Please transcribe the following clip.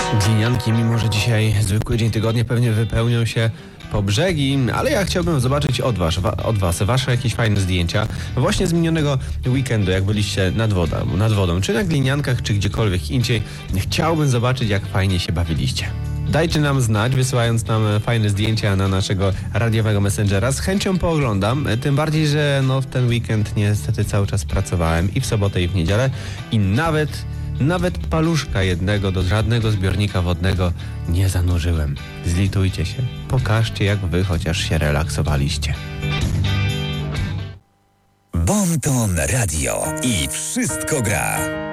Glinianki, mimo że dzisiaj zwykły dzień tygodnia, pewnie wypełnią się po brzegi, ale ja chciałbym zobaczyć od was wasze jakieś fajne zdjęcia właśnie z minionego weekendu, jak byliście nad wodą, czy na Gliniankach, czy gdziekolwiek indziej. Chciałbym zobaczyć, jak fajnie się bawiliście. Dajcie nam znać, wysyłając nam fajne zdjęcia na naszego radiowego messengera. Z chęcią pooglądam, tym bardziej, że w ten weekend niestety cały czas pracowałem i w sobotę, i w niedzielę i nawet paluszka jednego do żadnego zbiornika wodnego nie zanurzyłem. Zlitujcie się. Pokażcie, jak wy chociaż się relaksowaliście. Bon Ton Radio i wszystko gra.